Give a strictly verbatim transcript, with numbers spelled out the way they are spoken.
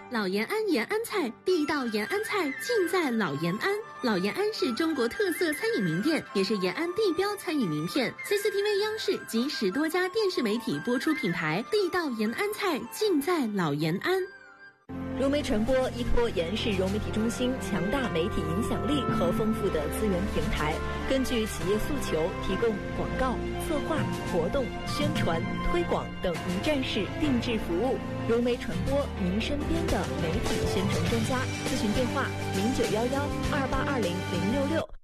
老延安延安菜，地道延安菜尽在老延安。老延安是中国特色餐饮名店，也是延安地标餐饮名片。C C T V 央视及十多家电视媒体播出品牌，地道延安菜尽在老延安。 融媒传播依托延安市融媒体中心强大媒体影响力和丰富的资源平台，根据企业诉求，提供广告、策划、活动、宣传、推广等一站式定制服务。融媒传播，您身边的媒体宣传专家。咨询电话：零九幺幺二八二零零六六